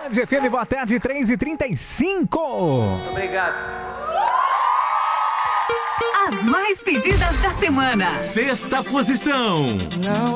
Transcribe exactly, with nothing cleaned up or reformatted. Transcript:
Band F M, boa tarde, três e trinta e cinco. Muito obrigado. As mais pedidas da semana. Sexta posição. Não